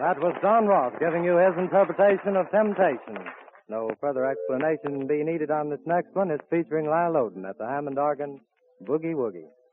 That was Don Ross giving you his interpretation of Temptation. No further explanation be needed on this next one. It's featuring Lyle Oden at the Hammond organ, Boogie Woogie.